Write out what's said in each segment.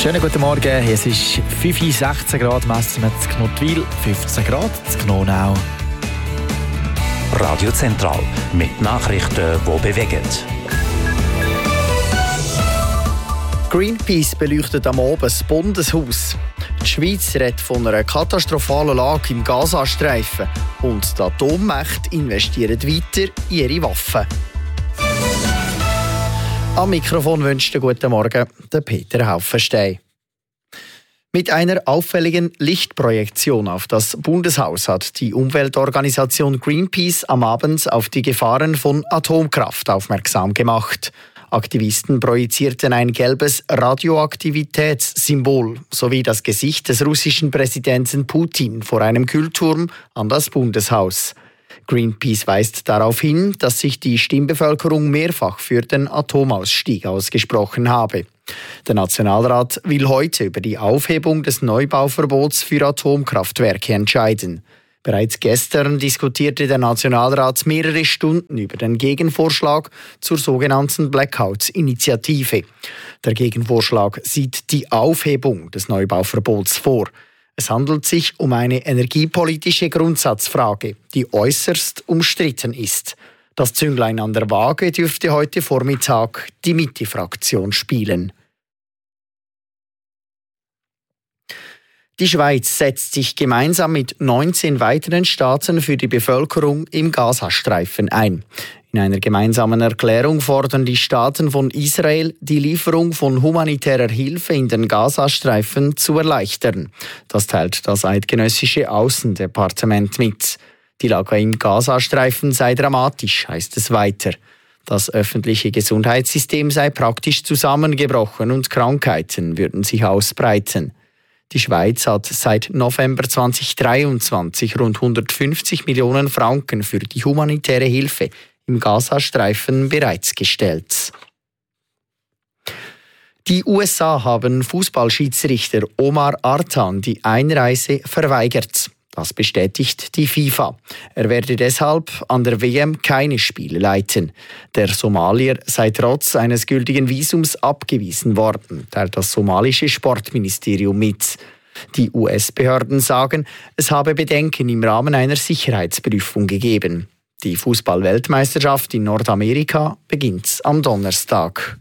Schönen guten Morgen, es ist 5:16 Grad, messen wir in Knutwil, 15 Grad in Gnonau. Radio Zentral mit Nachrichten, die bewegen. Greenpeace beleuchtet am Abend das Bundeshaus. Die Schweiz redet von einer katastrophalen Lage im Gazastreifen und die Atommächte investieren weiter in ihre Waffen. Am Mikrofon wünscht einen guten Morgen der Peter Haufenstein. Mit einer auffälligen Lichtprojektion auf das Bundeshaus hat die Umweltorganisation Greenpeace am Abend auf die Gefahren von Atomkraft aufmerksam gemacht. Aktivisten projizierten ein gelbes Radioaktivitätssymbol sowie das Gesicht des russischen Präsidenten Putin vor einem Kühlturm an das Bundeshaus. Greenpeace weist darauf hin, dass sich die Stimmbevölkerung mehrfach für den Atomausstieg ausgesprochen habe. Der Nationalrat will heute über die Aufhebung des Neubauverbots für Atomkraftwerke entscheiden. Bereits gestern diskutierte der Nationalrat mehrere Stunden über den Gegenvorschlag zur sogenannten Blackout-Initiative. Der Gegenvorschlag sieht die Aufhebung des Neubauverbots vor. Es handelt sich um eine energiepolitische Grundsatzfrage, die äußerst umstritten ist. Das Zünglein an der Waage dürfte heute Vormittag die Mitte-Fraktion spielen. Die Schweiz setzt sich gemeinsam mit 19 weiteren Staaten für die Bevölkerung im Gazastreifen ein. In einer gemeinsamen Erklärung fordern die Staaten von Israel, die Lieferung von humanitärer Hilfe in den Gazastreifen zu erleichtern. Das teilt das eidgenössische Außendepartement mit. Die Lage im Gazastreifen sei dramatisch, heißt es weiter. Das öffentliche Gesundheitssystem sei praktisch zusammengebrochen und Krankheiten würden sich ausbreiten. Die Schweiz hat seit November 2023 rund 150 Millionen Franken für die humanitäre Hilfe im Gazastreifen bereitgestellt. Die USA haben Fußballschiedsrichter Omar Artan die Einreise verweigert. Das bestätigt die FIFA. Er werde deshalb an der WM keine Spiele leiten. Der Somalier sei trotz eines gültigen Visums abgewiesen worden, teilt das somalische Sportministerium mit. Die US-Behörden sagen, es habe Bedenken im Rahmen einer Sicherheitsprüfung gegeben. Die Fußball-Weltmeisterschaft in Nordamerika beginnt am Donnerstag.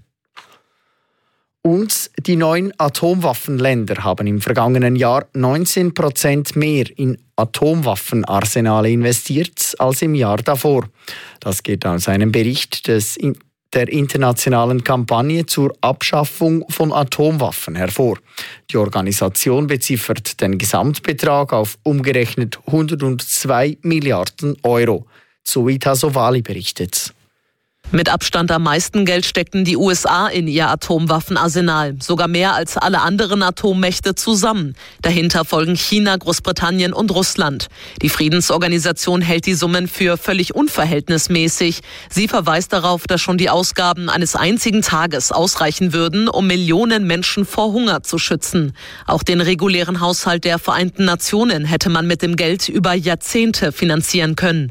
Und die 9 Atomwaffenländer haben im vergangenen Jahr 19% mehr in Atomwaffenarsenale investiert als im Jahr davor. Das geht aus einem Bericht der internationalen Kampagne zur Abschaffung von Atomwaffen hervor. Die Organisation beziffert den Gesamtbetrag auf umgerechnet 102 Milliarden Euro. Zoita Sovali berichtet. Mit Abstand am meisten Geld steckten die USA in ihr Atomwaffenarsenal, sogar mehr als alle anderen Atommächte zusammen. Dahinter folgen China, Großbritannien und Russland. Die Friedensorganisation hält die Summen für völlig unverhältnismäßig. Sie verweist darauf, dass schon die Ausgaben eines einzigen Tages ausreichen würden, um Millionen Menschen vor Hunger zu schützen. Auch den regulären Haushalt der Vereinten Nationen hätte man mit dem Geld über Jahrzehnte finanzieren können.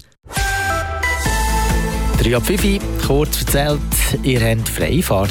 3:05, kurz erzählt, ihr habt Freifahrt.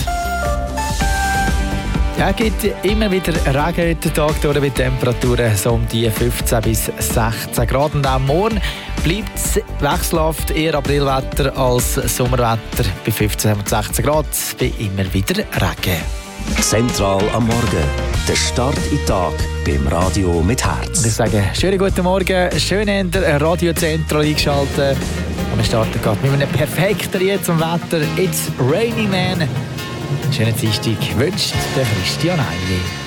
Ja, es gibt immer wieder Regen heute Tag durch mit Temperaturen so um die 15 bis 16 Grad. Und auch morgen bleibt es wechselhaft, eher Aprilwetter als Sommerwetter bei 15 und 16 Grad, bei immer wieder Regen. Zentral am Morgen. Der Start in den Tag beim Radio mit Herz. Ich sage, schönen guten Morgen, schön in der Radio Zentral eingeschaltet. Und wir starten gerade mit einem perfekten Lied zum Wetter. It's Raining Man. Schönen Dienstag wünscht der Christian Eili.